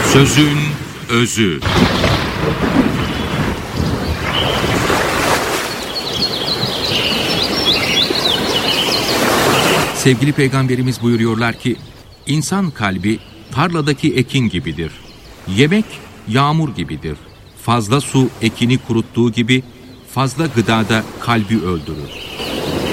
Sözün özü. Sevgili Peygamberimiz buyuruyorlar ki, insan kalbi tarladaki ekin gibidir. Yemek yağmur gibidir. Fazla su ekini kuruttuğu gibi fazla gıda da kalbi öldürür.